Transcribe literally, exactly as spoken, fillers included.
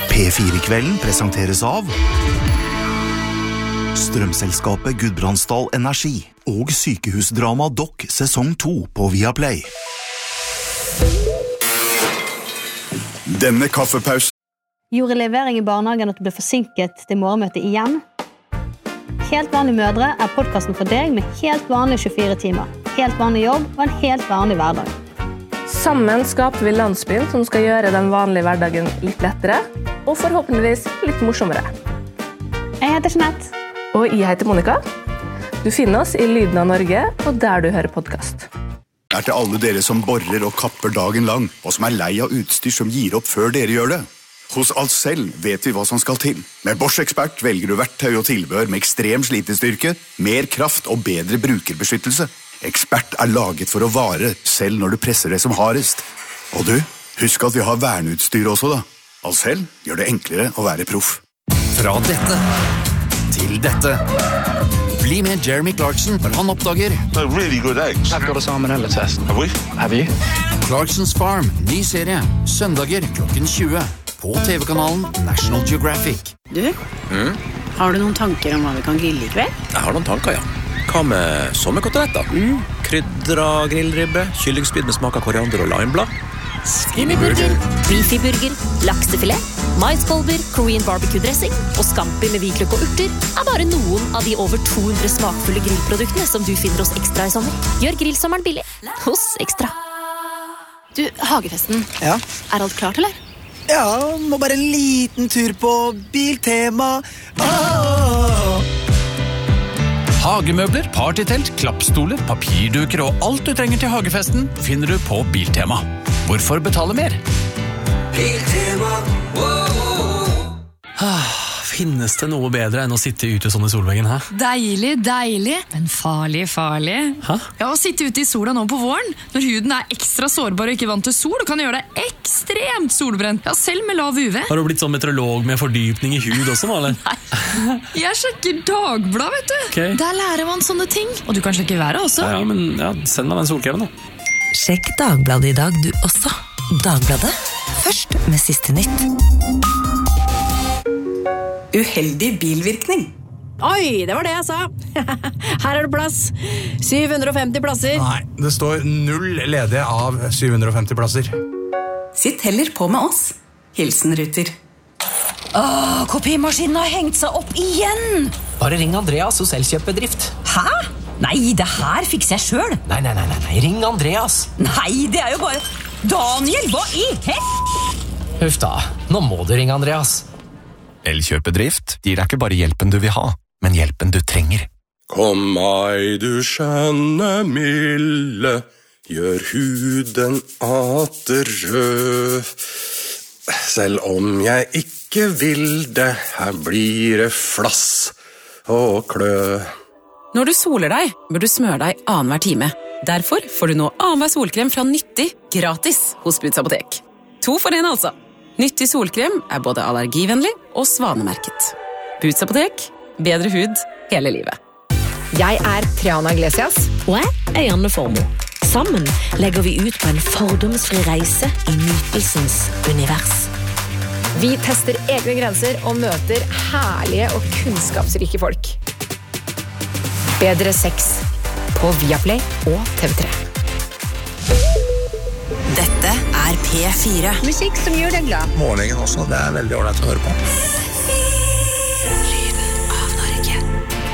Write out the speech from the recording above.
P fire-kvelden presenteres av Strømselskapet Gudbrandsdal Energi og sykehusdrama Dokk sesong to på Viaplay. Denne kaffepausen Gjorde levering i barnehagen at du ble forsinket til morgenmøtet igjen? Helt vanlige mødre er podcasten for deg med helt vanlige tjuefire timer, helt vanlig jobb og en helt vanlig hverdag. Sammen skaper vi landsbyen som skal gjøre den vanlige hverdagen litt lettere, og forhåpentligvis litt morsommere. Jeg heter Jeanette. Og jeg heter Monica. Du finner oss i Lyden av Norge, og der du hører podcast. er til alle dere som borrer og kapper dagen lang, og som er lei av utstyr som gir opp før dere gjør det. Hos Ahlsell vet vi hva som skal til. Med Bosch Expert velger du verktøy og tilbehør med ekstrem slitestyrke, mer kraft og bedre brukerbeskyttelse. Expert er laget for å vare, selv når du presser det som hardest. Og du, husk at vi har verneutstyr også da. Ahlsell gjør det enklere å være proff. Fra dette til dette. Bli med Jeremy Clarkson når han oppdager They're really good eggs. I've got a salmonella test. Have we? Have you? Clarkson's Farm, ny serie, søndager klokken tjue på T V-kanalen National Geographic. Du, mm? har du noen tanker om hva vi kan grille i kveld? Jeg har noen tanker, ja. Hva med sommerkoteletter? Mm. Krydra grillribbe, kyllingspyd med smak av koriander og limeblad. Skinnyburger, beefyburger, laksefilet, maiskolber, Korean barbecue-dressing og scampi med hvitløk og urter er bare noen av de over to hundre smakfulle grillproduktene som du finner hos Ekstra i sommer. Gjør grillsommeren billig hos Ekstra. Du, hagefesten. Ja? Er alt klart, eller? Ja, må bare en liten tur på Biltema. Åh! Hagemøbler, partytelt, klappstoler, papirduker og alt du trenger til hagefesten finner du på Biltema. Hvorfor betale mer? Biltema, ah, finnes det noe bedre enn å sitte ute sånn i solveggen, hæ? Deilig, deilig, men farlig, farlig. Hæ? Ja, å sitte ute i sola nå på våren, når huden er ekstra sårbar og ikke vant til sol, og kan gjøre deg ekstremt solbrent. Ja, selv med lav U V. Har du blitt sånn meteorolog med fordypning i hud også, eller? Nei, jeg sjekker Dagblad, vet du. Okay. Der lærer man sånne ting. Og du kan sjekke været også. Ja, ja, men ja, send meg den solkremen da. Sjekk Dagbladet i dag du også. Dagbladet, først med siste nytt. Uheldig bilvirkning. Oi, det var det jeg sa. Her er det plass. syv hundre og femti plasser. Nei, det står null ledige av syv hundre og femti plasser. Sitt heller på med oss. Hilsen Ruter. Åh, kopimaskinen har hengt seg opp igjen. Bare ring Andreas hos Elkjøp-bedrift. Hæ? Nei, det her fikser jeg selv. Nei, nei, nei, nei, ring Andreas. Nei, det er jo bare... Daniel, hva i hel? Huff da, nå må du ringe Andreas. Elkjøp-bedrift gir deg ikke bare hjelpen du vil ha, men hjelpen du trenger. Kom meg, du skjønne milde, gjør huden atter rød. Selv om jeg ikke vil det, her blir det flass og klø. Når du soler deg, bør du smøre deg annen hver time. Derfor får du nå annen hver solkrem fra Nyttig gratis hos Buds Apotek. To for en altså. Nyttig solkrem er både allergivennlig og svanemerket. Buds Apotek, bedre hud hele livet. Jeg er Triana Iglesias. Og jeg er Janne Formoe. Sammen legger vi ut på en fordomsfri reise i nytelsens univers. Vi tester egne grenser og møter herlige og kunnskapsrike folk. Bedre sex på Viaplay og T V tre. Dette er P fire. Musikk som gjør deg glad. Morgenen også, det er veldig ordentlig å høre på.